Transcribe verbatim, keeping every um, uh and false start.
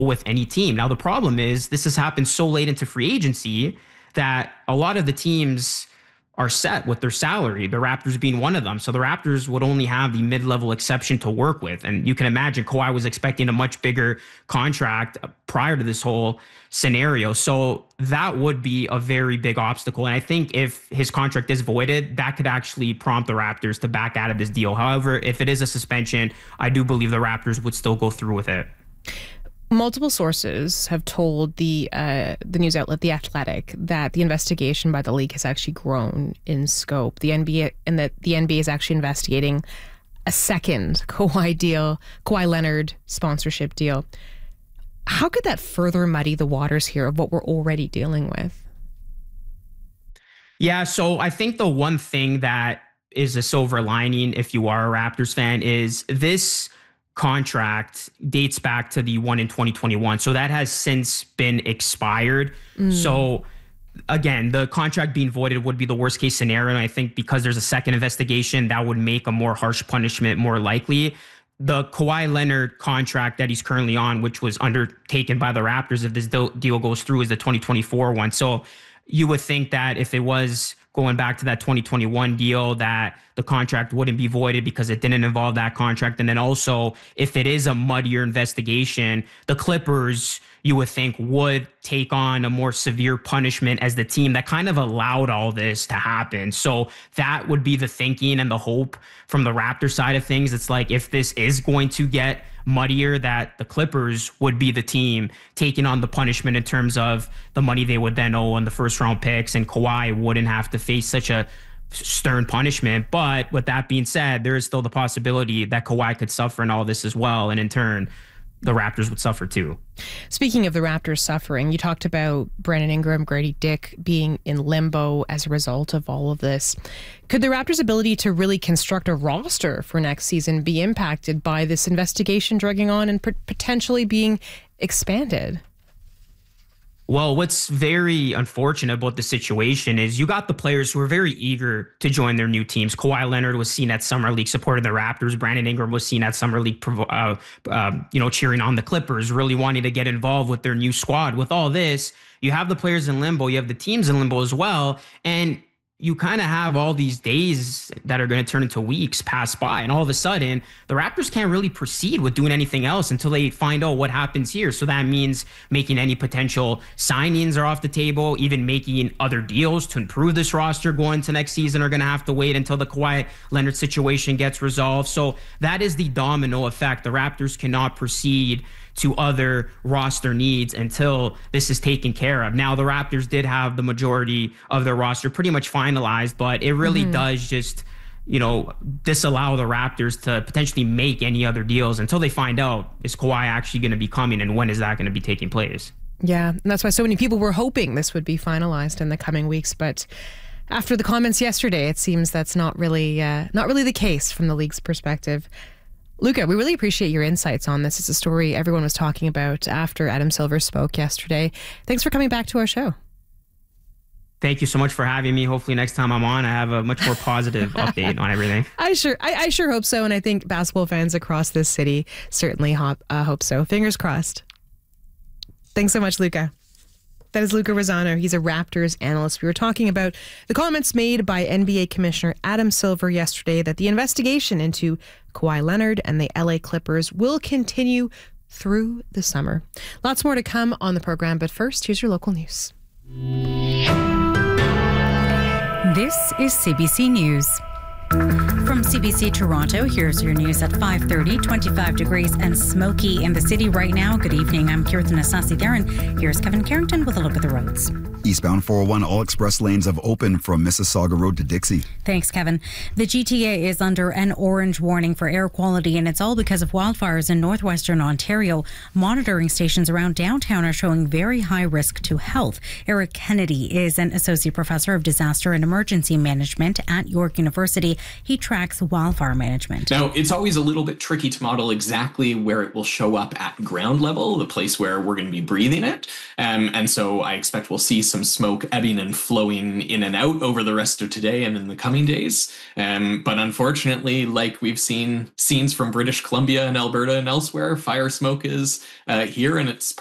with any team. Now, the problem is this has happened so late into free agency that a lot of the teams are set with their salary, the Raptors being one of them. So the Raptors would only have the mid-level exception to work with. And you can imagine Kawhi was expecting a much bigger contract prior to this whole scenario. So that would be a very big obstacle. And I think if his contract is voided, that could actually prompt the Raptors to back out of this deal. However, if it is a suspension, I do believe the Raptors would still go through with it. Multiple sources have told the uh, the news outlet The Athletic that the investigation by the league has actually grown in scope. The N B A and that the N B A is actually investigating a second Kawhi deal, Kawhi Leonard sponsorship deal. How could that further muddy the waters here of what we're already dealing with? Yeah, so I think the one thing that is a silver lining, if you are a Raptors fan, is this contract dates back to the one in twenty twenty-one. So that has since been expired. Mm. So again, the contract being voided would be the worst case scenario. And I think because there's a second investigation, that would make a more harsh punishment more likely. The Kawhi Leonard contract that he's currently on, which was undertaken by the Raptors if this deal goes through, is the twenty twenty-four one. So you would think that if it was going back to that twenty twenty-one deal, that the contract wouldn't be voided because it didn't involve that contract. And then also, if it is a muddier investigation, the Clippers, you would think, would take on a more severe punishment as the team that kind of allowed all this to happen. So that would be the thinking and the hope from the Raptors side of things. It's like, if this is going to get muddier, that the Clippers would be the team taking on the punishment in terms of the money they would then owe on the first round picks, and Kawhi wouldn't have to face such a stern punishment. But with that being said, there is still the possibility that Kawhi could suffer in all this as well, and in turn the Raptors would suffer too. Speaking of the Raptors suffering, you talked about Brandon Ingram, Grady Dick being in limbo as a result of all of this. Could the Raptors' ability to really construct a roster for next season be impacted by this investigation dragging on and p- potentially being expanded? Well, what's very unfortunate about the situation is you got the players who are very eager to join their new teams. Kawhi Leonard was seen at Summer League supporting the Raptors. Brandon Ingram was seen at Summer League, uh, uh, you know, cheering on the Clippers, really wanting to get involved with their new squad. With all this, you have the players in limbo. You have the teams in limbo as well. And you kind of have all these days that are going to turn into weeks pass by. And all of a sudden, the Raptors can't really proceed with doing anything else until they find out what happens here. So that means making any potential signings are off the table. Even making other deals to improve this roster going into next season are going to have to wait until the Kawhi Leonard situation gets resolved. So that is the domino effect. The Raptors cannot proceed to other roster needs until this is taken care of. Now, the Raptors did have the majority of their roster pretty much finalized, but it really mm-hmm. does just, you know, disallow the Raptors to potentially make any other deals until they find out, is Kawhi actually going to be coming and when is that going to be taking place? Yeah, and that's why so many people were hoping this would be finalized in the coming weeks, but after the comments yesterday, it seems that's not really uh, not really the case from the league's perspective. Luca, we really appreciate your insights on this. It's a story everyone was talking about after Adam Silver spoke yesterday. Thanks for coming back to our show. Thank you so much for having me. Hopefully next time I'm on, I have a much more positive update on everything. I sure I, I sure hope so, and I think basketball fans across this city certainly hope, uh, hope so. Fingers crossed. Thanks so much, Luca. That is Luca Rosano. He's a Raptors analyst. We were talking about the comments made by N B A Commissioner Adam Silver yesterday that the investigation into Kawhi Leonard and the L A Clippers will continue through the summer. Lots more to come on the program, but first, here's your local news. This is C B C News. From C B C Toronto, here's your news at five thirty, twenty-five degrees and smoky in the city right now. Good evening, I'm Kirtana Sasidaran. Here's Kevin Carrington with a look at the roads. Eastbound four oh one, all express lanes have opened from Mississauga Road to Dixie. Thanks, Kevin. The G T A is under an orange warning for air quality, and it's all because of wildfires in northwestern Ontario. Monitoring stations around downtown are showing very high risk to health. Eric Kennedy is an associate professor of disaster and emergency management at York University He tracks wildfire management. Now, it's always a little bit tricky to model exactly where it will show up at ground level, the place where we're going to be breathing it. Um, and so I expect we'll see some smoke ebbing and flowing in and out over the rest of today and in the coming days. Um, but unfortunately, like we've seen scenes from British Columbia and Alberta and elsewhere, fire smoke is uh, here, and it's